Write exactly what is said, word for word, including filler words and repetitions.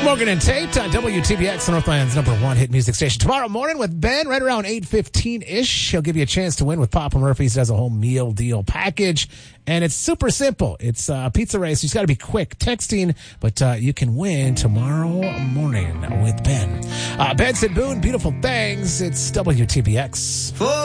Morgan and Tate on W T B X, Northland's number one hit music station. Tomorrow morning with Ben, right around eight fifteen-ish. He'll give you a chance to win with Papa Murphy's. Does a whole meal deal package. And it's super simple. It's a pizza race. You just got to be quick texting, but uh, you can win tomorrow morning with Ben. Uh, Benson Boone, Beautiful Things. It's W T B X.